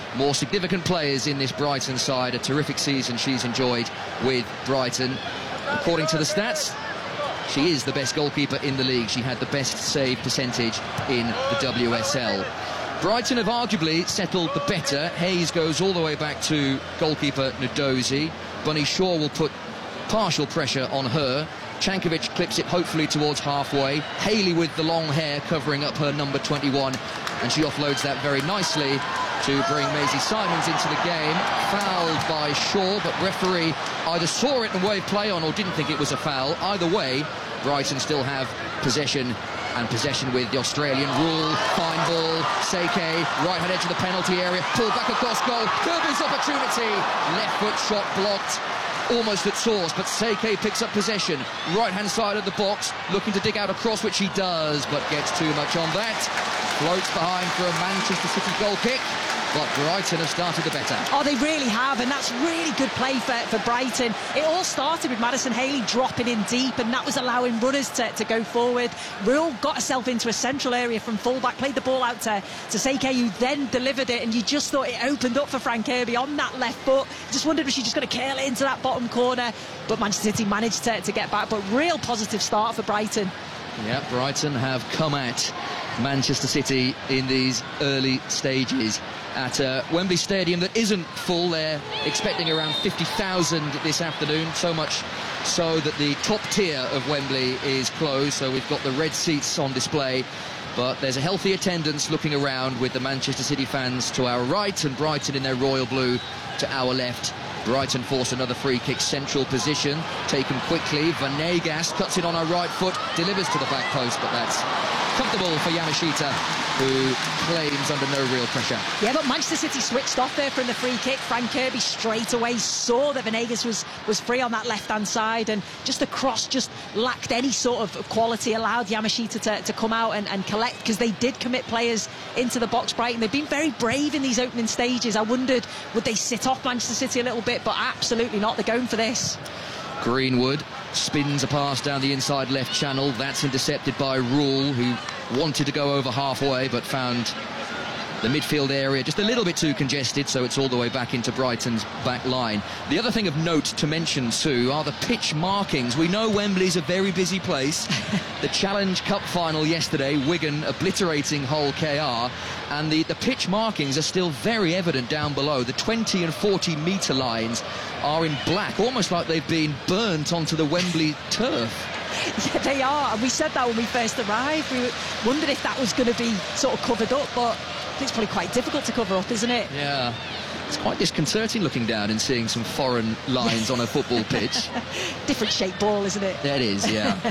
more significant players in this Brighton side. A terrific season she's enjoyed with Brighton. According to the stats, she is the best goalkeeper in the league. She had the best save percentage in the WSL. Brighton have arguably settled the better. Hayes goes all the way back to goalkeeper Ndozi. Bunny Shaw will put partial pressure on her. Cankovic clips it hopefully towards halfway. Haley with the long hair covering up her number 21, and she offloads that very nicely to bring Maisie Simons into the game. Fouled by Shaw, but referee either saw it and waved play on or didn't think it was a foul. Either way, Brighton still have possession, and possession with the Australian. Rule, fine ball, Seike, right-hand edge of the penalty area, pulled back across goal, Kirby's opportunity, left foot shot blocked, almost at source, but Seike picks up possession, right-hand side of the box, looking to dig out a cross, which he does, but gets too much on that, floats behind for a Manchester City goal kick. But Brighton have started the better. Oh, they really have, and that's really good play for Brighton. It all started with Madison Haley dropping in deep, and that was allowing runners to go forward. Rule got herself into a central area from full-back, played the ball out to Seike, who then delivered it, and you just thought it opened up for Fran Kirby on that left foot. Just wondered was she just going to curl it into that bottom corner, but Manchester City managed to get back. But real positive start for Brighton. Yeah, Brighton have come at Manchester City in these early stages at Wembley Stadium that isn't full. They're expecting around 50,000 this afternoon, so much so that the top tier of Wembley is closed, so we've got the red seats on display, but there's a healthy attendance looking around with the Manchester City fans to our right and Brighton in their royal blue to our left. Brighton force another free kick, central position, taken quickly. Vanegas cuts it on her right foot, delivers to the back post, but that's comfortable for Yamashita, who claims under no real pressure. Yeah, but Manchester City switched off there from the free kick. Frank Kirby straight away saw that Vanegas was free on that left-hand side, and just the cross just lacked any sort of quality, allowed Yamashita to come out and collect, because they did commit players into the box, Brighton. They've been very brave in these opening stages. I wondered, would they sit off Manchester City a little bit, but absolutely not. They're going for this. Greenwood spins a pass down the inside left channel. That's intercepted by Rule, who wanted to go over halfway but found the midfield area just a little bit too congested, so it's all the way back into Brighton's back line. The other thing of note to mention, Sue, are the pitch markings. We know Wembley's a very busy place. The Challenge Cup final yesterday, Wigan obliterating Hull KR, and the pitch markings are still very evident down below. The 20 and 40 metre lines are in black, almost like they've been burnt onto the Wembley turf. Yeah, they are, and we said that when we first arrived. We wondered if that was going to be sort of covered up, but it's probably quite difficult to cover up, isn't it? Yeah, it's quite disconcerting looking down and seeing some foreign lines on a football pitch. Different shaped ball, isn't it? That is, yeah.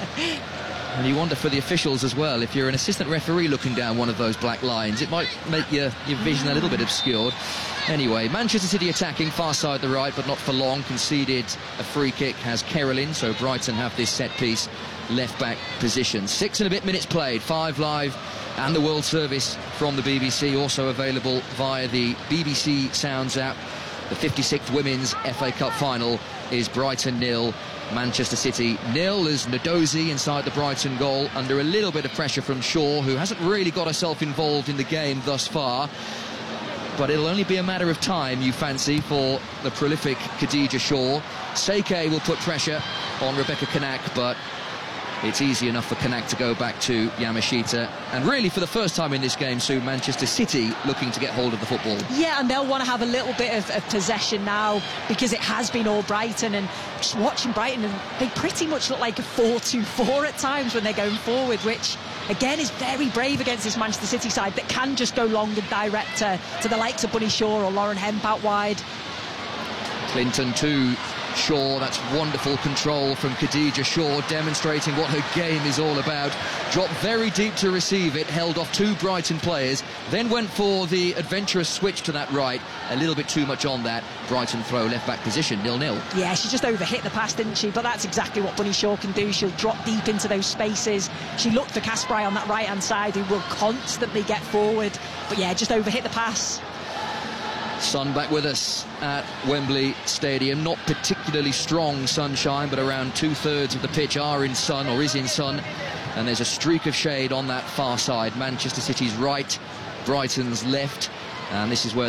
And you wonder for the officials as well, if you're an assistant referee looking down one of those black lines, it might make your vision a little bit obscured. Anyway, Manchester City attacking, far side the right, but not for long. Conceded a free kick, has Kerolin, so Brighton have this set-piece left-back position. 6 and a bit minutes played, 5 live, and the World Service from the BBC, also available via the BBC Sounds app. The 56th Women's FA Cup final is Brighton 0, Manchester City 0, as Ndozi inside the Brighton goal under a little bit of pressure from Shaw, who hasn't really got herself involved in the game thus far. But it'll only be a matter of time, you fancy, for the prolific Khadija Shaw. Seike will put pressure on Rebecca Kanak, but it's easy enough for Kanak to go back to Yamashita. And really, for the first time in this game, Sue, Manchester City looking to get hold of the football. Yeah, and they'll want to have a little bit of possession now, because it has been all Brighton. And just watching Brighton, and they pretty much look like a 4-2-4 at times when they're going forward, which again is very brave against this Manchester City side that can just go long and direct to the likes of Bunny Shaw or Lauren Hemp out wide. Clinton to Shaw, that's wonderful control from Khadija Shaw, demonstrating what her game is all about. Dropped very deep to receive it, held off 2 Brighton players, then went for the adventurous switch to that right, a little bit too much on that. Brighton throw, left back position, 0-0. Yeah, she just overhit the pass, didn't she? But that's exactly what Bunny Shaw can do. She'll drop deep into those spaces. She looked for Kasperai on that right hand side, who will constantly get forward, but yeah, just overhit the pass. Sun back with us at Wembley Stadium. Not particularly strong sunshine, but around 2/3 of the pitch are in sun, or is in sun, and there's a streak of shade on that far side. Manchester City's right, Brighton's left, and this is where